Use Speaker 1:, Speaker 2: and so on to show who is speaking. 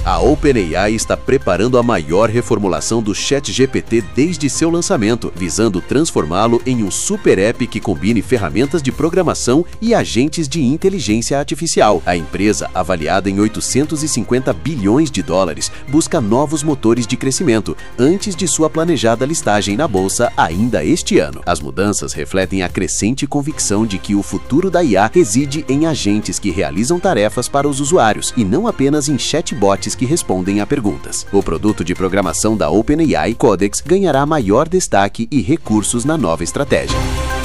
Speaker 1: A OpenAI está preparando a maior reformulação do ChatGPT desde seu lançamento, visando transformá-lo em um super app que combine ferramentas de programação e agentes de inteligência artificial. A empresa, avaliada em 850 bilhões de dólares, busca novos motores de crescimento, antes de sua planejada listagem na bolsa ainda este ano. As mudanças refletem a crescente convicção de que o futuro da IA reside em agentes que realizam tarefas para os usuários e não apenas em chatbots que respondem a perguntas. O produto de programação da OpenAI, Codex, ganhará maior destaque e recursos na nova estratégia.